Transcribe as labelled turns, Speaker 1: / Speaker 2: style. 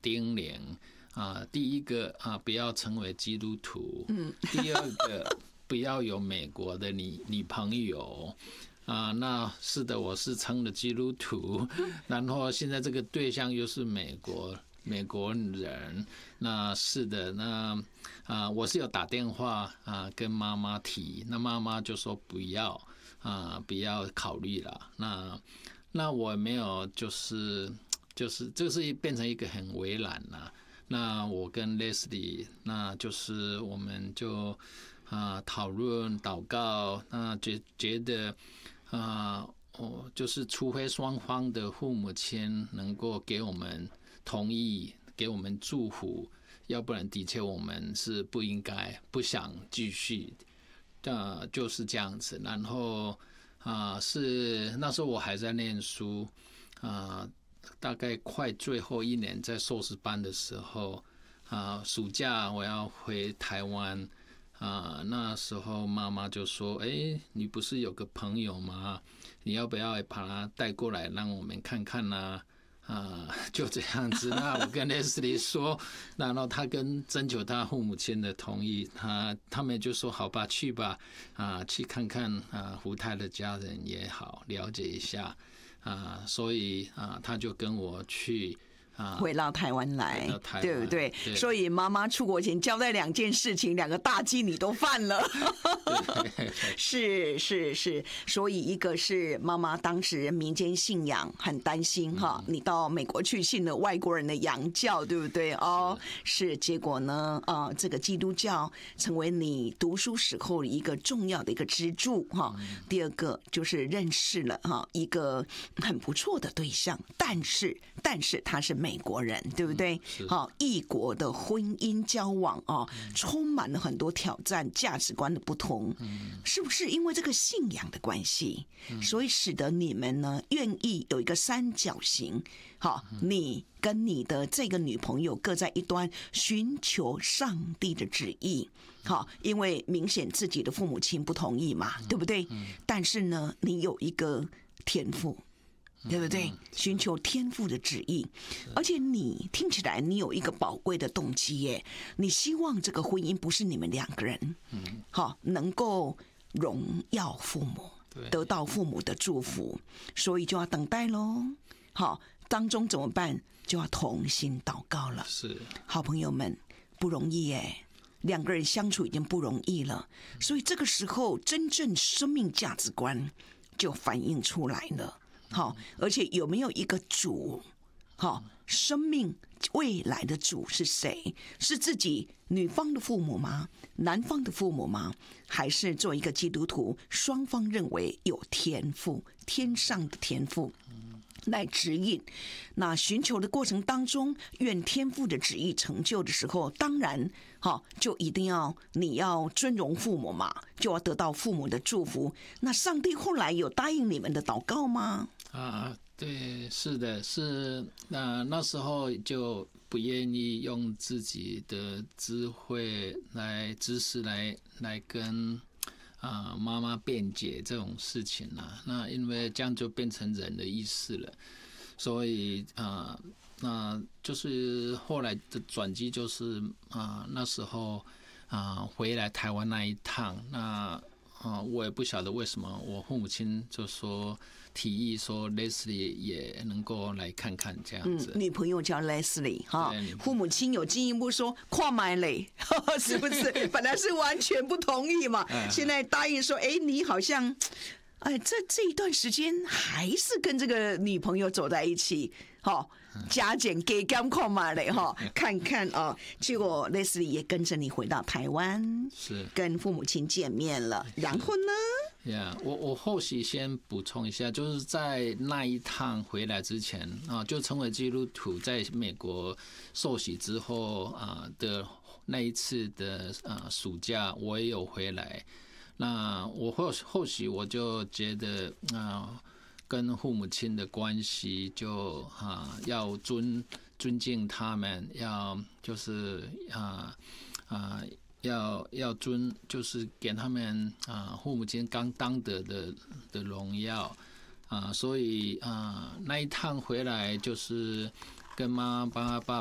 Speaker 1: 叮咛第一个不要成为基督徒，第二个不要有美国的女朋友。那是的，我是成了基督徒，然后现在这个对象又是美国人。那是的，那我是有打电话跟妈妈提，那妈妈就说不要考虑了。那我没有就是这是变成一个很为难了。那我跟 Leslie 那就是我们就讨论祷告，那觉得就是除非双方的父母亲能够给我们同意，给我们祝福，要不然的确我们是不想继续就是这样子。然后是那时候我还在念书大概快最后一年在硕士班的时候暑假我要回台湾那时候妈妈就说你不是有个朋友吗？你要不要把他带过来让我们看看呢？就这样子。那我跟 Leslie 说，然后他征求他父母亲的同意，他们就说好吧，去吧，去看看胡太的家人也好，了解一下所以他就跟我去
Speaker 2: 回到台湾来，对不对？所以妈妈出国前交代2件事情，2个大忌你都犯了。是，所以一个是妈妈当时民间信仰很担心你到美国去信了外国人的洋教，对不对？是。结果呢这个基督教成为你读书时候一个重要的一个支柱第二个就是认识了一个很不错的对象，但是他是美国人，对不对？异国的婚姻交往充满了很多挑战，价值观的不同，是不是因为这个信仰的关系，所以使得你们呢愿意有一个三角形？你跟你的这个女朋友各在一端，寻求上帝的旨意。因为明显自己的父母亲不同意嘛，对不对？但是呢，你有一个天赋。对不对？寻求天父的旨意，而且你听起来你有一个宝贵的动机耶，你希望这个婚姻不是你们2个人，能够荣耀父母，得到父母的祝福，所以就要等待咯。当中怎么办？就要同心祷告了。
Speaker 1: 是，
Speaker 2: 好朋友们，不容易耶，2个人相处已经不容易了，所以这个时候真正生命价值观就反映出来了。而且有没有一个主？生命未来的主是谁？是自己女方的父母吗？男方的父母吗？还是做一个基督徒，双方认为有天赋，天上的天赋来指引？那寻求的过程当中，愿天父的旨意成就的时候，当然就一定你要尊荣父母嘛，就要得到父母的祝福。那上帝后来有答应你们的祷告吗？
Speaker 1: 对，是的，是那时候就不愿意用自己的智慧知识来跟妈妈辩解这种事情那因为这样就变成人的意识了，所以那就是后来的转机就是那时候回来台湾那一趟，那我也不晓得为什么我父母亲就说提议说 Leslie 也能够来看看这样子。
Speaker 2: 女朋友叫 Leslie 父母亲有进一步说看买嘞，是不是？本来是完全不同意嘛，现在答应说，你好像。这一段时间还是跟这个女朋友走在一起，加减给干看嘛嘞看看结果 Leslie 也跟着你回到台湾，
Speaker 1: 是
Speaker 2: 跟父母亲见面了，然后呢？
Speaker 1: 我后续先补充一下，就是在那一趟回来之前就成为基督徒，在美国受洗之后的那一次的暑假，我也有回来。那我后续我就觉得跟父母亲的关系就要尊敬他们，要就是要就是给他们父母亲刚当得的荣耀所以那一趟回来就是跟妈妈爸